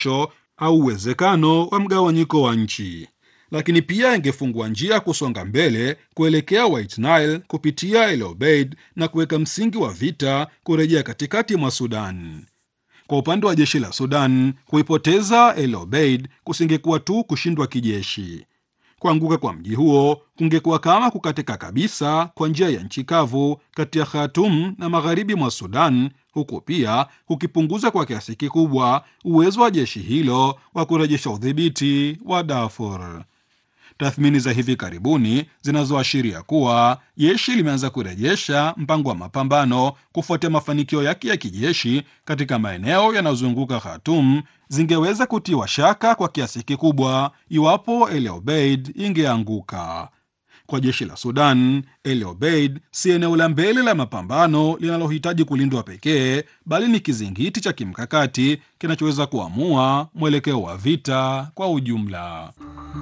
au uwezekano wa mgawanyiko wa nchi, lakini pia ingefungua njia kusonga mbele kuelekea White Nile kupitia El Obeid na kuweka msingi wa vita kurejea katikati mwa Sudan. Kwa upande wa jeshi la Sudan, kuipoteza El Obeid kusingekuwa tu kushindwa kijeshi. Kuanguka kwa mji huo kungekuwa kama kukatika kabisa kwa njia ya nchi kavu kati ya Khartoum na magharibi mwa Sudan, huku pia kukipunguza kwa kiasi kikubwa uwezo wa jeshi hilo wa kurejesha udhibiti wa Darfur. Tathmini za hivi karibuni zinazoashiria kuwa jeshi limeanza kurejesha mpango wa mapambano kufuatia mafanikio yake ya kijeshi katika maeneo yanayozunguka Khartoum zingeweza kutiwa shaka kwa kiasi kikubwa iwapo El Obeid ingeanguka. Kwa jeshi la Sudan, El Obeid si eneo la mbele la mapambano linalohitaji kulindwa pekee, bali ni kizingiti cha kimkakati kinachoweza kuamua mwelekeo wa vita kwa ujumla.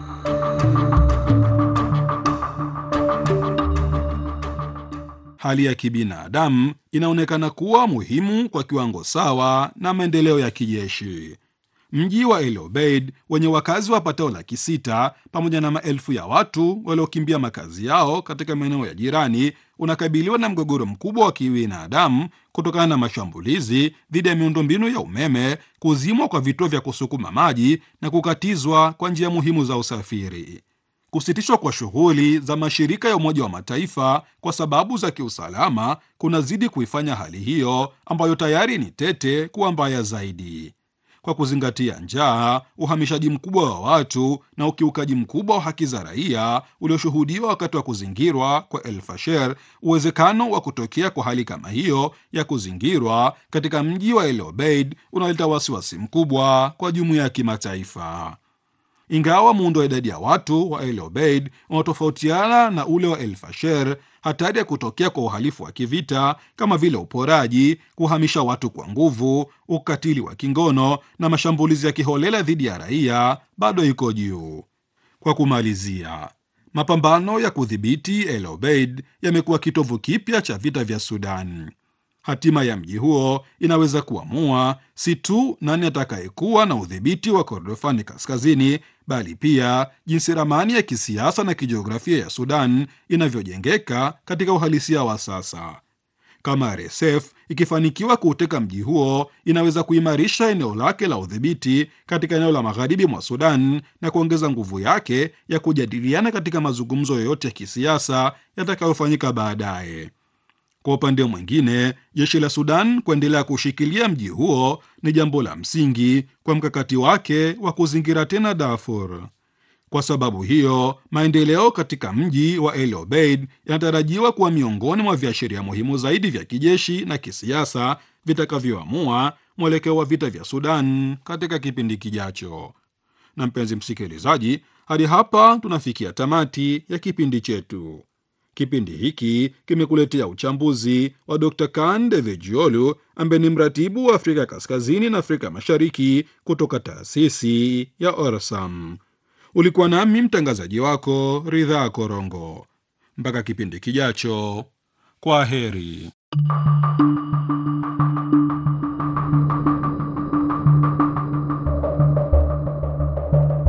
Hali ya kibinadamu inaonekana kuwa muhimu kwa kiwango sawa na maendeleo ya kijeshi. Mji wa El Obeid wenye wakazi wapatao 600,000 pamoja na maelfu ya watu waliokimbia makazi yao katika maeneo ya jirani unakabiliwa na mgogoro mkubwa wa kibinadamu kutokana na mashambulizi dhidi ya miundombinu ya umeme, kuzimwa kwa vituo vya kusukuma maji na kukatizwa kwa njia muhimu za usafiri. Kusitishwa kwa shughuli za mashirika ya Umoja wa Mataifa kwa sababu za kiusalama kunazidi kuifanya hali hiyo ambayo tayari ni tete kuwa mbaya zaidi. Kwa kuzingatia njaa, uhamishaji mkubwa wa watu na ukiukaji mkubwa wa haki za raia ulioshuhudiwa wakati wa kuzingirwa kwa El Fasher, uwezekano wa kutokea kwa hali kama hiyo ya kuzingirwa katika mji wa El Obeid unaleta wasiwasi mkubwa kwa jumuiya ya kimataifa. Ingawa muundo wa idadi ya watu wa El Obeid unatofautiana na ule wa El Fasher, hatari ya kutokea kwa uhalifu wa kivita kama vile uporaji, kuhamisha watu kwa nguvu, ukatili wa kingono na mashambulizi ya kiholela dhidi ya raia bado iko juu. Kwa kumalizia, mapambano ya kudhibiti El Obeid yamekuwa kitovu kipya cha vita vya Sudan. Hatima ya mji huo inaweza kuamua si tu nani atakayekuwa na udhibiti wa Kordofani kaskazini, bali pia jinsi ramani ya kisiasa na kijiografia ya Sudan inavyojengeka katika uhalisia wa sasa. Kama RSF ikifanikiwa kuuteka mji huo, inaweza kuimarisha eneo lake la udhibiti katika eneo la magharibi mwa Sudan na kuongeza nguvu yake ya kujadiliana katika mazungumzo yoyote ya kisiasa yatakayofanyika baadaye. Kwa upande mwingine, jeshi la Sudan kuendelea kushikilia mji huo ni jambo la msingi kwa mkakati wake wa kuzingira tena Darfur. Kwa sababu hiyo, maendeleo katika mji wa El Obeid yanatarajiwa kuwa miongoni mwa viashiria muhimu zaidi vya kijeshi na kisiasa vitakavyoamua mwelekeo wa vita vya Sudan katika kipindi kijacho. Na mpenzi msikilizaji, hadi hapa tunafikia tamati ya kipindi chetu. Kipindi hiki kimekuletea uchambuzi wa Dr. Kan Devejiolu ambaye ni mratibu wa Afrika Kaskazini na Afrika Mashariki kutoka taasisi ya Orsam. Ulikuwa nami mtangazaji wako Ridhaa Korongo. Mpaka kipindi kijacho, kwa heri.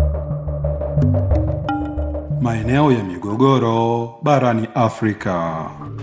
Maeneo ya migogoro barani Afrika.